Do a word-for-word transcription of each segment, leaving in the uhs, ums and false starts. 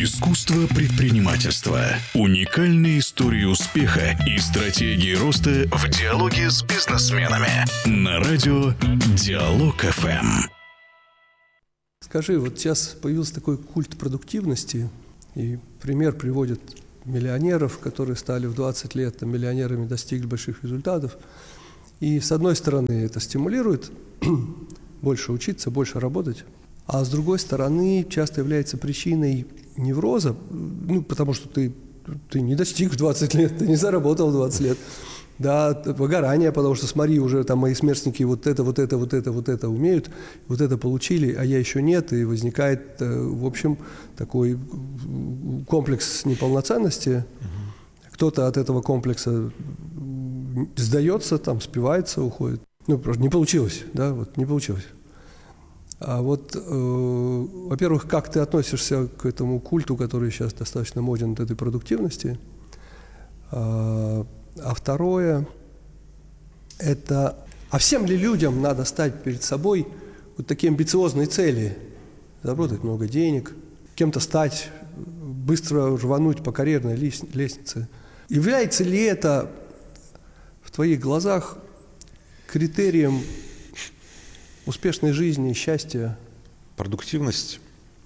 Искусство предпринимательства. Уникальные истории успеха и стратегии роста в диалоге с бизнесменами. На радио Диалог эф эм. Скажи, вот сейчас появился такой культ продуктивности, и пример приводит миллионеров, которые стали в двадцать лет там, миллионерами, достигли больших результатов. И с одной стороны это стимулирует больше учиться, больше работать, а с другой стороны часто является причиной невроза, ну, потому что ты, ты не достиг в двадцать лет, ты не заработал в двадцать лет. Да, выгорание, потому что, смотри, уже там мои сверстники вот это, вот это, вот это, вот это умеют, вот это получили, а я еще нет, и возникает, в общем, такой комплекс неполноценности. Угу. Кто-то от этого комплекса сдается, там, спивается, уходит. Ну, просто не получилось, да, вот не получилось. А вот, э, во-первых, как ты относишься к этому культу, который сейчас достаточно моден, от этой продуктивности? А, А второе, это, а всем ли людям надо ставить перед собой вот такие амбициозные цели? Заработать много денег, кем-то стать, быстро рвануть по карьерной лестнице. Является ли это в твоих глазах критерием успешной жизни, счастья? Продуктивность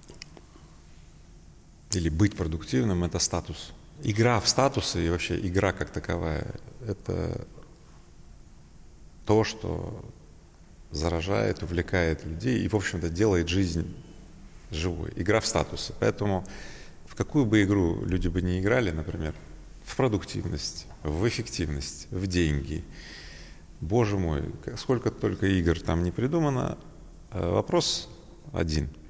или быть продуктивным – это статус. Игра в статусы и вообще игра как таковая – это то, что заражает, увлекает людей и, в общем-то, делает жизнь живой. Игра в статусы. Поэтому в какую бы игру люди бы ни играли, например, в продуктивность, в эффективность, в деньги, боже мой, сколько только игр там не придумано, вопрос один –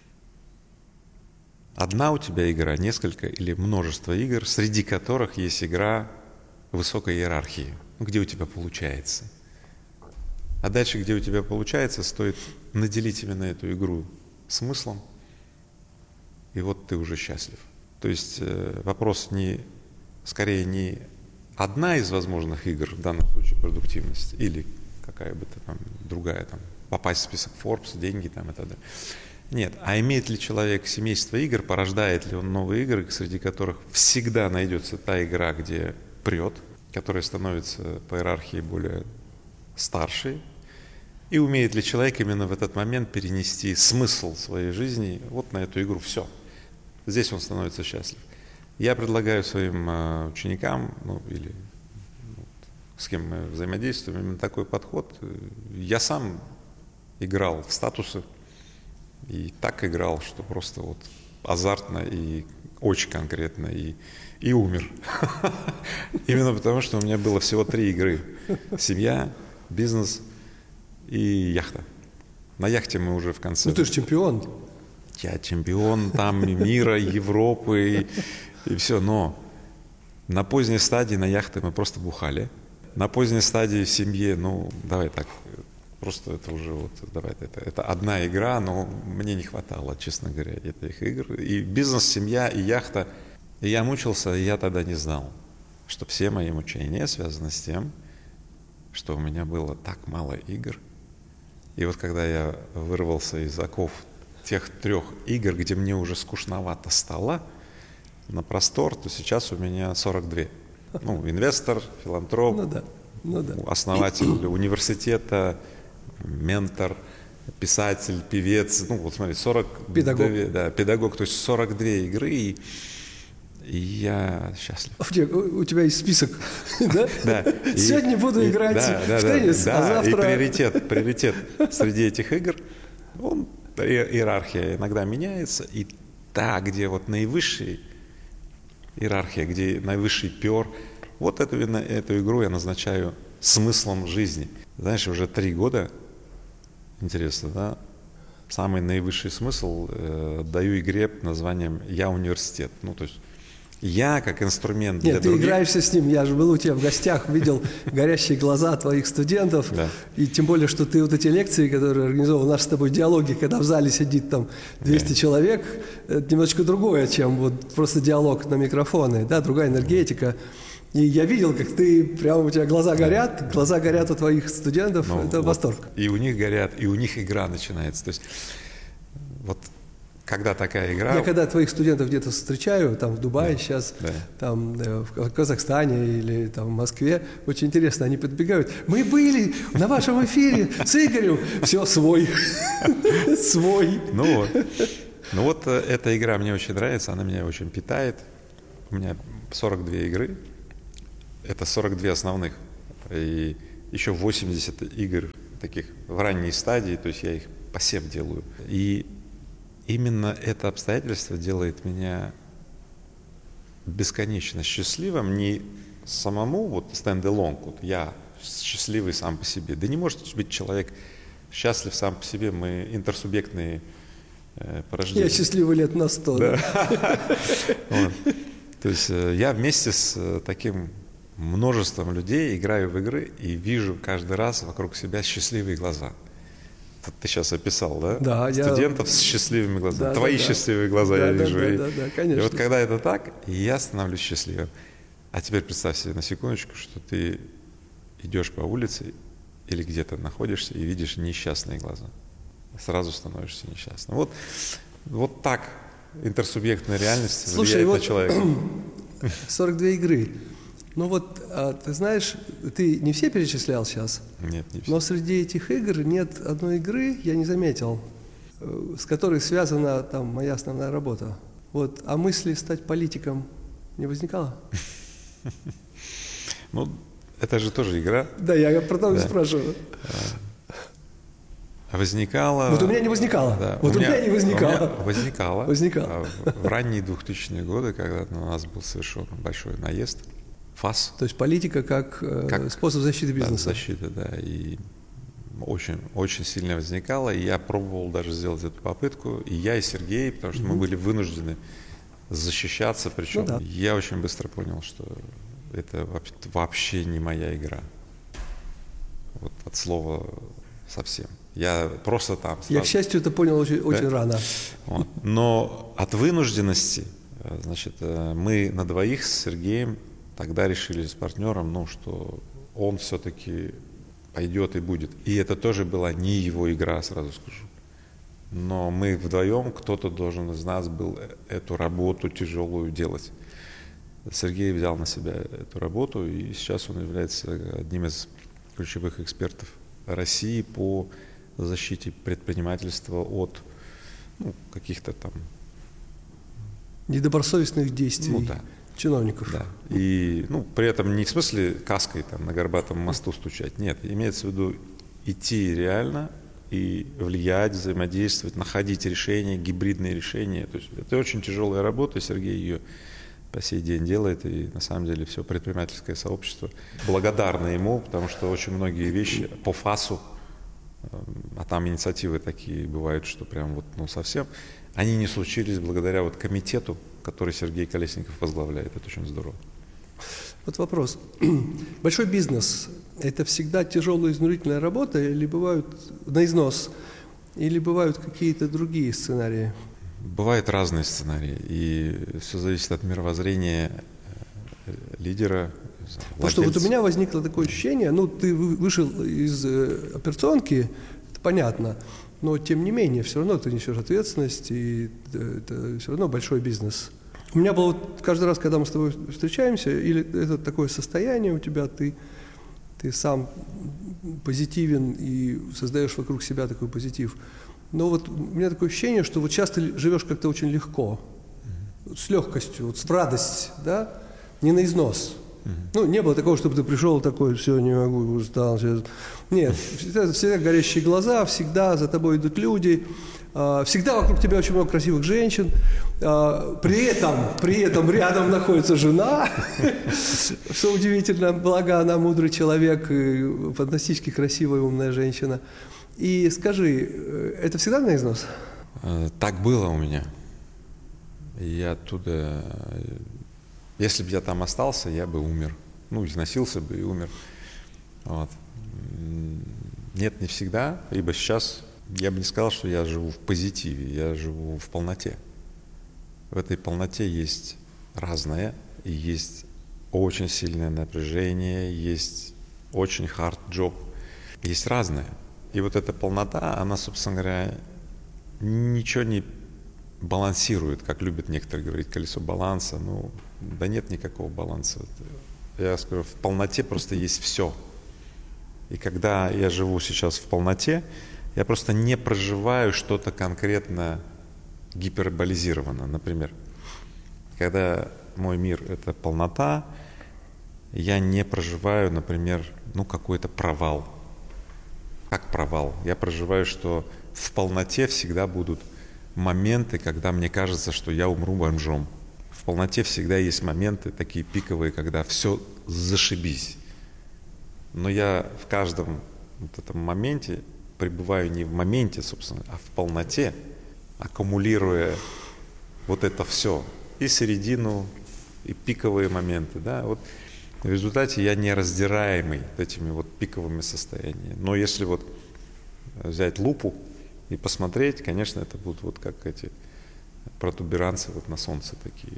одна у тебя игра, несколько или множество игр, среди которых есть игра высокой иерархии, где у тебя получается. А дальше, где у тебя получается, стоит наделить именно эту игру смыслом, и вот ты уже счастлив. То есть э, вопрос не, скорее не одна из возможных игр, в данном случае продуктивность, или какая бы то там другая, там, попасть в список Forbes, деньги там и так далее. Нет, а имеет ли человек семейство игр, порождает ли он новые игры, среди которых всегда найдется та игра, где прет, которая становится по иерархии более старшей, и умеет ли человек именно в этот момент перенести смысл своей жизни вот на эту игру, все. Здесь он становится счастлив. Я предлагаю своим э, ученикам, ну или ну, с кем мы взаимодействуем, именно такой подход. Я сам играл в статусы, и так играл, что просто вот азартно и очень конкретно, и, и умер. Именно потому, что у меня было всего три игры. Семья, бизнес и яхта. На яхте мы уже в конце... Ну ты же чемпион. Я чемпион там мира, Европы и, и все. Но на поздней стадии на яхте мы просто бухали. На поздней стадии в семье, ну давай так... Просто это уже вот, давай, это, это одна игра, но мне не хватало, честно говоря, этих игр. И бизнес, семья, и яхта. И я мучился, и я тогда не знал, что все мои мучения связаны с тем, что у меня было так мало игр. И вот когда я вырвался из оков тех трех игр, где мне уже скучновато стало, на простор, то сейчас у меня сорок два. Ну, инвестор, филантроп, ну, да. Ну, да. основатель университета, ментор, писатель, певец, ну вот смотри, сорок педагог. два, да, педагог, то есть сорок две игры, и, и я счастлив. У тебя, у тебя есть список, да? Да. Сегодня буду играть в теннис, а завтра... И приоритет, приоритет среди этих игр, он, иерархия иногда меняется, и та, где вот наивысшая иерархия, где наивысший пёр, вот эту, эту игру я назначаю смыслом жизни. Знаешь, уже три года, интересно, да, самый наивысший смысл э, даю игре под названием «Я университет». Ну, то есть я как инструмент для Нет, других... ты играешься с ним, я же был у тебя в гостях, видел горящие глаза твоих студентов, да. И тем более, что ты вот эти лекции, которые организовал, наши с тобой диалоги, когда в зале сидит там двести да. человек, это немножечко другое, чем вот просто диалог на микрофоны, да, другая энергетика. И я видел, как ты, прямо у тебя глаза горят, глаза горят у твоих студентов, ну, это вот восторг. И у них горят, и у них игра начинается. То есть вот когда такая игра... Я когда твоих студентов где-то встречаю, там в Дубае да, сейчас, да. там в Казахстане или там в Москве, очень интересно, они подбегают. Мы были на вашем эфире с Игорем. Все, свой. Свой. Ну вот. Ну вот эта игра мне очень нравится, она меня очень питает. У меня сорок две игры. Это сорок две основных. И еще восемьдесят игр таких в ранней стадии, то есть я их посев делаю. И именно это обстоятельство делает меня бесконечно счастливым, не самому вот stand-alone, вот я счастливый сам по себе. Да не может быть человек счастлив сам по себе, мы интерсубъектные э, порождения. Я счастливый лет на сто. Да. То есть я вместе с таким множеством людей играю в игры и вижу каждый раз вокруг себя счастливые глаза. Ты сейчас описал, да? Да, студентов я... с счастливыми глазами. Да, Твои да, счастливые глаза да, я да, вижу. Да, и... да, да, конечно. И вот когда это так, я становлюсь счастливым. А теперь представь себе на секундочку, что ты идешь по улице или где-то находишься и видишь несчастные глаза. Сразу становишься несчастным. Вот, вот так интерсубъектная реальность Слушай, влияет вот на человека. сорок две игры. Ну вот, а, ты знаешь, ты не все перечислял сейчас? Нет, не все. Но среди этих игр нет одной игры, я не заметил, с которой связана там моя основная работа. Вот, а мысли стать политиком не возникало? Ну, это же тоже игра. Да, я про то и спрашиваю. Возникало... Вот у меня не возникало. Да, вот у меня, у меня не возникало. У меня возникало. Возникало. В ранние двухтысячные годы, когда на нас был совершен большой наезд, ФАС. То есть политика как, как способ защиты бизнеса. Да, защиты, да. И очень, очень сильно возникало. И я пробовал даже сделать эту попытку. И я, и Сергей, потому что mm-hmm. мы были вынуждены защищаться. Причем ну, да. я очень быстро понял, что это вообще не моя игра. Вот от слова совсем. Я просто там... Сразу... Я, к счастью, это понял очень, да? очень рано. Вот. Но от вынужденности, значит, мы на двоих с Сергеем тогда решили с партнером, ну, что он все-таки пойдет и будет. И это тоже была не его игра, сразу скажу. Но мы вдвоем, кто-то должен из нас был эту работу тяжелую делать. Сергей взял на себя эту работу, и сейчас он является одним из ключевых экспертов России по защите предпринимательства от ну, каких-то там... недобросовестных действий. Ну, да. Чиновников. Да. И ну, при этом не в смысле каской там, на горбатом мосту стучать. Нет, имеется в виду идти реально и влиять, взаимодействовать, находить решения, гибридные решения. То есть это очень тяжелая работа, Сергей ее по сей день делает, и на самом деле все предпринимательское сообщество благодарно ему, потому что очень многие вещи по ФАСу, а там инициативы такие бывают, что прям вот ну совсем, они не случились благодаря вот комитету, который Сергей Колесников возглавляет. Это очень здорово. Вот вопрос. Большой бизнес – это всегда тяжелая изнурительная работа или бывают на износ, или бывают какие-то другие сценарии? Бывают разные сценарии, и все зависит от мировоззрения лидера, владельца. Потому что вот у меня возникло такое ощущение, ну, ты вышел из операционки, это понятно, но тем не менее, все равно ты несешь ответственность, и это все равно большой бизнес. У меня было вот каждый раз, когда мы с тобой встречаемся, или это такое состояние у тебя, ты, ты сам позитивен и создаешь вокруг себя такой позитив. Но вот у меня такое ощущение, что вот сейчас ты живешь как-то очень легко, mm-hmm. с легкостью, вот с радость, да, не на износ. Mm-hmm. Ну, не было такого, чтобы ты пришел такой, все, не могу, устал. Сейчас. Нет, всегда, всегда горящие глаза, всегда за тобой идут люди, всегда вокруг тебя очень много красивых женщин, при этом, при этом рядом находится жена, что удивительно, благо она мудрый человек, и фантастически красивая, умная женщина. И скажи, это всегда на износ? Так было у меня. Я оттуда... Если бы я там остался, я бы умер. Ну, износился бы и умер. Вот. Нет, не всегда, ибо сейчас я бы не сказал, что я живу в позитиве, я живу в полноте. В этой полноте есть разное, и есть очень сильное напряжение, есть очень hard job, есть разное. И вот эта полнота, она, собственно говоря, ничего не балансирует, как любят некоторые говорить, колесо баланса. Ну, да нет никакого баланса. Я скажу, в полноте просто есть все. И когда я живу сейчас в полноте, я просто не проживаю что-то конкретно гиперболизированно. Например, когда мой мир — это полнота, я не проживаю, например, ну, какой-то провал. Как провал? Я проживаю, что в полноте всегда будут моменты, когда мне кажется, что я умру бомжом. В полноте всегда есть моменты такие пиковые, когда все зашибись. Но я в каждом вот этом моменте пребываю не в моменте, собственно, а в полноте, аккумулируя вот это все. И середину, и пиковые моменты. Да? Вот в результате я не раздираемый вот этими вот пиковыми состояниями. Но если вот взять лупу и посмотреть, конечно, это будут вот как эти протуберанцы вот на солнце такие.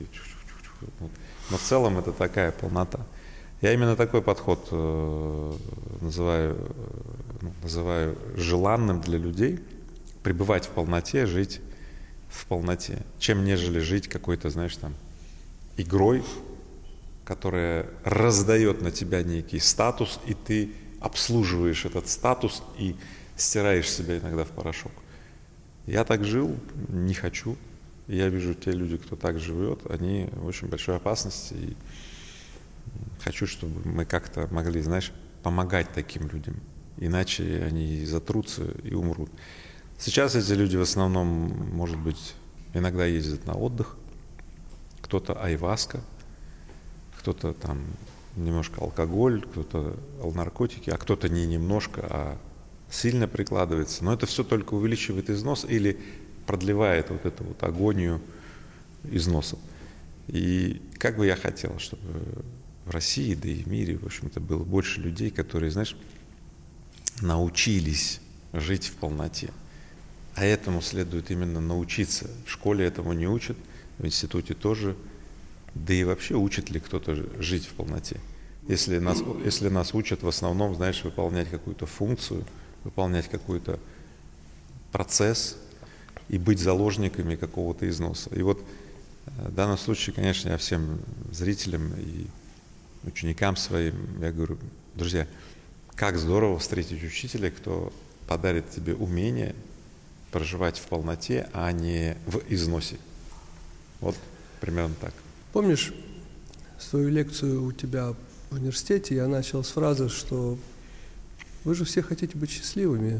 Но в целом это такая полнота. Я именно такой подход э, называю, э, называю желанным для людей: пребывать в полноте, жить в полноте, чем нежели жить какой-то, знаешь, там, игрой, которая раздает на тебя некий статус, и ты обслуживаешь этот статус и стираешь себя иногда в порошок. Я так жил, не хочу. Я вижу, те люди, кто так живет, они в очень большой опасности. И хочу, чтобы мы как-то могли, знаешь, помогать таким людям. Иначе они затрутся и умрут. Сейчас эти люди в основном, может быть, иногда ездят на отдых. Кто-то айваска, кто-то там немножко алкоголь, кто-то наркотики, а кто-то не немножко, а сильно прикладывается. Но это все только увеличивает износ или продлевает вот эту вот агонию износа. И как бы я хотел, чтобы в России, да и в мире, в общем-то, было больше людей, которые, знаешь, научились жить в полноте. А этому следует именно научиться. В школе этому не учат, в институте тоже. Да и вообще учит ли кто-то жить в полноте? Если нас, если нас учат в основном, знаешь, выполнять какую-то функцию, выполнять какой-то процесс и быть заложниками какого-то износа. И вот в данном случае, конечно, я всем зрителям и ученикам своим, я говорю: друзья, как здорово встретить учителя, кто подарит тебе умение проживать в полноте, а не в износе. Вот примерно так. Помнишь свою лекцию у тебя в университете? Я начал с фразы, что вы же все хотите быть счастливыми,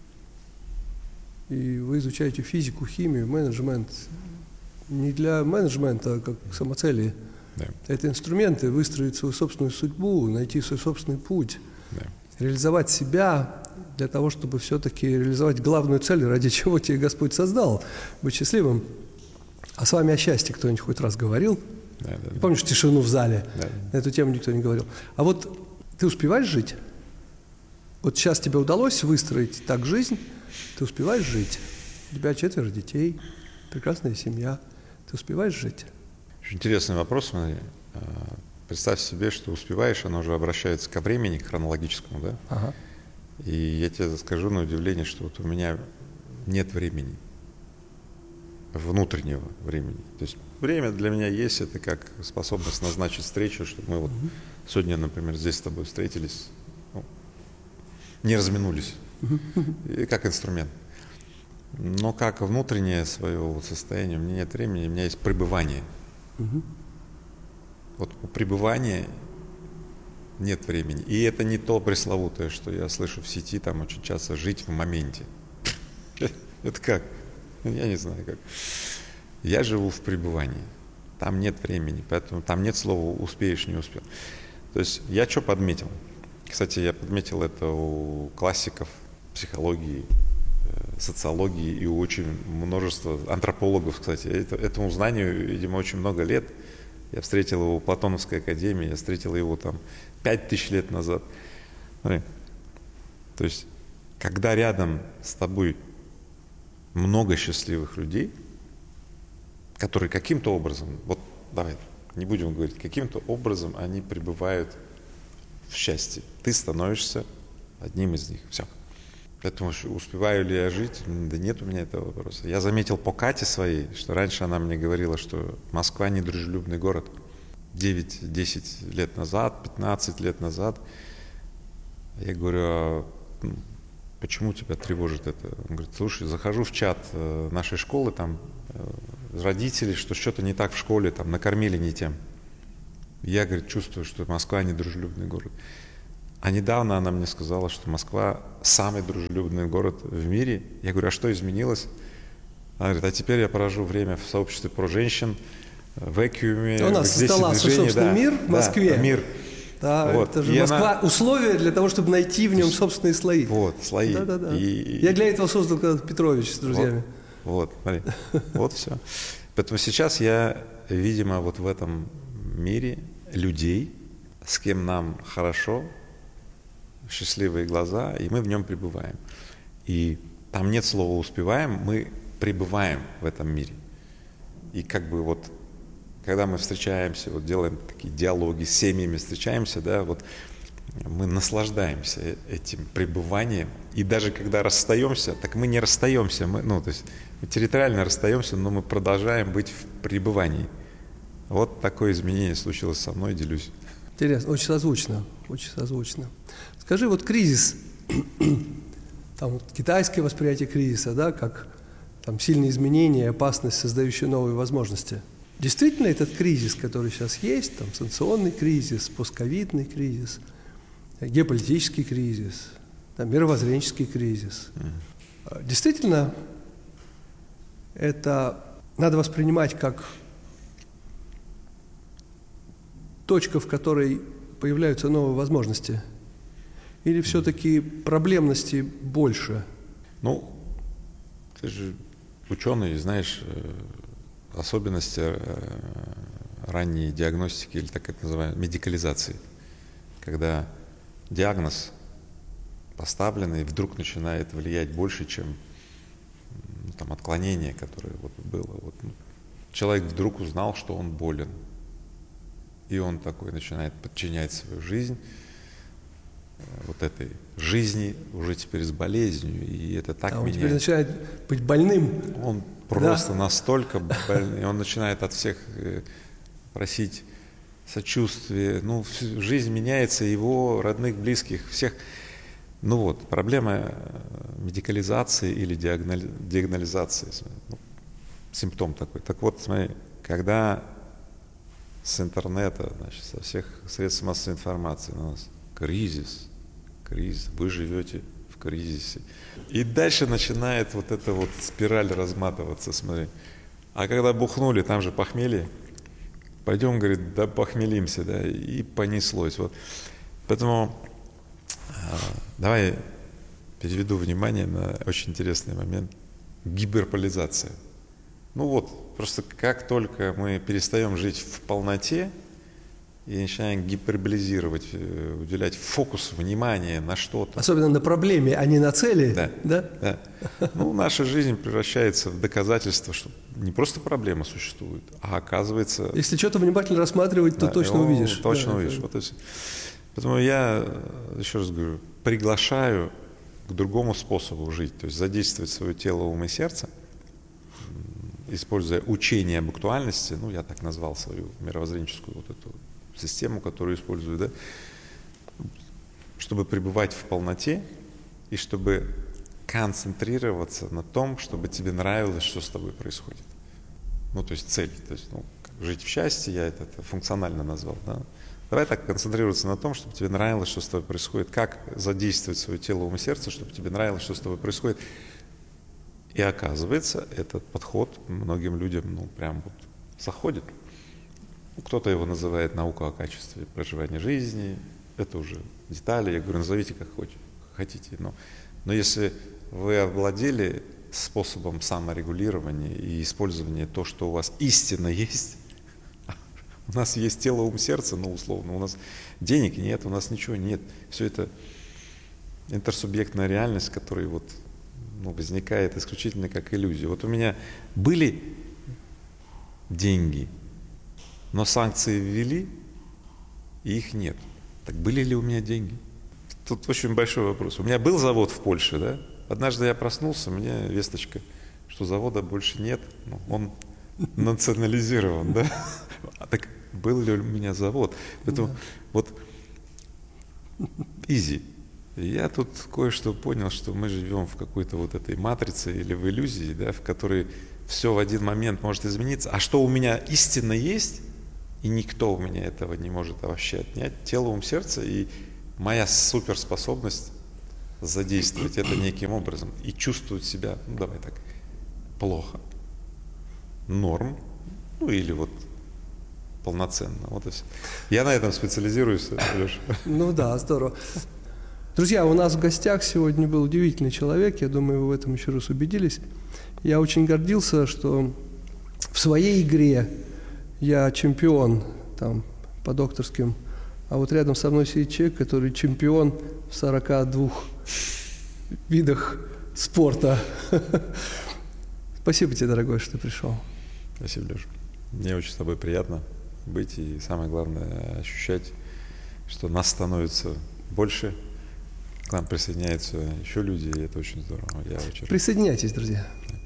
и вы изучаете физику, химию, менеджмент не для менеджмента, а как самоцели. Да. Это инструменты выстроить свою собственную судьбу, найти свой собственный путь, Да. реализовать себя для того, чтобы все-таки реализовать главную цель, ради чего тебя Господь создал, быть счастливым. А с вами о счастье кто-нибудь хоть раз говорил? Да, да, да. Помнишь тишину в зале? Да. На эту тему никто не говорил. А вот ты успеваешь жить? Вот сейчас тебе удалось выстроить так жизнь, ты успеваешь жить? У тебя четверо детей, прекрасная семья. Ты успеваешь жить? Очень интересный вопрос. Смотри. Представь себе, что успеваешь, оно уже обращается ко времени, к хронологическому, да? Ага. И я тебе скажу на удивление, что вот у меня нет времени, внутреннего времени. То есть время для меня есть, это как способность назначить встречу, чтобы мы вот угу. сегодня, например, здесь с тобой встретились, ну, не разминулись, угу. и как инструмент. Но как внутреннее свое вот состояние, у меня нет времени, у меня есть пребывание. Угу. Вот у пребывания нет времени. И это не то пресловутое, что я слышу в сети, там очень часто жить в моменте. Это как? Я не знаю как. Я живу в пребывании. Там нет времени, поэтому там нет слова «успеешь, не успел». То есть я что подметил? Кстати, я подметил это у классиков психологии, социологии и у очень множества антропологов, кстати. Это, этому знанию, видимо, очень много лет. Я встретил его в Платоновской академии, я встретил его там пять тысяч лет назад. Смотри. То есть, когда рядом с тобой много счастливых людей, которые каким-то образом, вот давай, не будем говорить, каким-то образом они пребывают в счастье. Ты становишься одним из них. Все. Поэтому успеваю ли я жить? Да нет у меня этого вопроса. Я заметил по Кате своей, что раньше она мне говорила, что Москва недружелюбный город. девять-десять лет назад, пятнадцать лет назад. Я говорю, а почему тебя тревожит это? Он говорит, слушай, захожу в чат нашей школы, там родители, что что-то не так в школе, там накормили не тем. Я, говорит, чувствую, что Москва недружелюбный город. А недавно она мне сказала, что Москва самый дружелюбный город в мире. Я говорю, а что изменилось? Она говорит, а теперь я провожу время в сообществе про женщин, в Экиуме. У нас создала свой собственный да, мир в Москве. Да, мир. Да, вот. Это же и Москва она... условия для того, чтобы найти в нем собственные слои. Вот, слои. Да, да, да. И... Я для этого создал когда-то Петрович с друзьями. Вот, вот смотри, вот все. Поэтому сейчас я, видимо, вот в этом мире людей, с кем нам хорошо, счастливые глаза, и мы в нем пребываем. И там нет слова «успеваем», мы пребываем в этом мире. И как бы вот, когда мы встречаемся, вот делаем такие диалоги с семьями, встречаемся, да, вот мы наслаждаемся этим пребыванием. И даже когда расстаемся, так мы не расстаемся, мы, ну, то есть мы территориально расстаемся, но мы продолжаем быть в пребывании. Вот такое изменение случилось со мной, делюсь. Интересно, очень созвучно, очень созвучно. Скажи, вот кризис, там вот китайское восприятие кризиса, да, как там сильные изменения, опасность, создающая новые возможности. Действительно, этот кризис, который сейчас есть, там санкционный кризис, постковидный кризис, геополитический кризис, там, мировоззренческий кризис, действительно, это надо воспринимать как точка, в которой появляются новые возможности? Или все-таки проблемности больше? Ну, ты же ученый, знаешь особенности ранней диагностики, или так это называемой медикализации, когда диагноз поставленный вдруг начинает влиять больше, чем ну, там, отклонение, которое вот было. Вот, ну, человек вдруг узнал, что он болен. И он такой начинает подчинять свою жизнь вот этой жизни уже теперь с болезнью, и это так а он меняет. теперь начинает быть больным. Он просто да? настолько больный, он начинает от всех просить сочувствия. Ну, жизнь меняется, его родных, близких, всех. Ну вот, проблема медикализации или диагнализации, ну, симптом такой. Так вот, смотри, когда с интернета, значит, со всех средств массовой информации у нас кризис, кризис, вы живете в кризисе. И дальше начинает вот эта вот спираль разматываться, смотри. А когда бухнули, там же похмелье, пойдем, говорит, да похмелимся, да, и понеслось. Вот. Поэтому э, давай переведу внимание на очень интересный момент. Гиперполизация. Ну вот, просто как только мы перестаем жить в полноте и начинаем гиперболизировать, уделять фокус внимания на что-то. Особенно на проблеме, а не на цели. Да, да? да. Ну, наша жизнь превращается в доказательство, что не просто проблема существует, а оказывается... Если что-то внимательно рассматривать, то да, точно о, увидишь. Точно да, увидишь. да. Вот и все. Поэтому я, еще раз говорю, приглашаю к другому способу жить, то есть задействовать свое тело, ум и сердце, используя учение об актуальности, ну, я так назвал свою мировоззренческую вот эту систему, которую использую, да, чтобы пребывать в полноте и чтобы концентрироваться на том, чтобы тебе нравилось, что с тобой происходит. Ну, то есть цель, то есть, ну, жить в счастье, я это, это функционально назвал, да. Давай так концентрироваться на том, чтобы тебе нравилось, что с тобой происходит, как задействовать свое тело, ум и сердце, чтобы тебе нравилось, что с тобой происходит. И оказывается, этот подход многим людям, ну, прям вот заходит. Кто-то его называет наука о качестве проживания жизни, это уже детали, я говорю, назовите как хотите. Но, но если вы овладели способом саморегулирования и использования то, что у вас истинно есть, у нас есть тело, ум, сердце, ну, условно, у нас денег нет, у нас ничего нет. Все это интерсубъектная реальность, которая вот, ну, возникает исключительно как иллюзия. Вот у меня были деньги, но санкции ввели, и их нет. Так были ли у меня деньги? тут очень большой вопрос. У меня был завод в Польше, да? Однажды я проснулся, мне весточка, что завода больше нет, ну, он национализирован, да? А так был ли у меня завод? Поэтому да. Вот easy. Я тут кое-что понял, что мы живем в какой-то вот этой матрице или в иллюзии, да, в которой все в один момент может измениться. А что у меня истинно есть, и никто у меня этого не может вообще отнять, тело, ум, сердце, и моя суперспособность задействовать это неким образом и чувствовать себя, ну давай так, плохо, норм, ну или вот полноценно. Вот и все. Я на этом специализируюсь, Леша. Ну да, здорово. Друзья, у нас в гостях сегодня был удивительный человек, я думаю, вы в этом еще раз убедились. Я очень гордился, что в своей игре я чемпион там, по докторским, а вот рядом со мной сидит человек, который чемпион в сорока двух видах спорта. Спасибо тебе, дорогой, что ты пришел. Спасибо, Леша. Мне очень с тобой приятно быть, и самое главное ощущать, что нас становится больше, к нам присоединяются еще люди, и это очень здорово. Я очень Присоединяйтесь, друзья.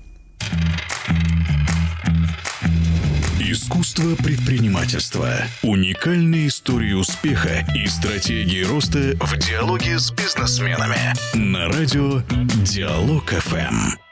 Искусство предпринимательства. Уникальные истории успеха и стратегии роста в диалоге с бизнесменами. На радио Диалог эф эм.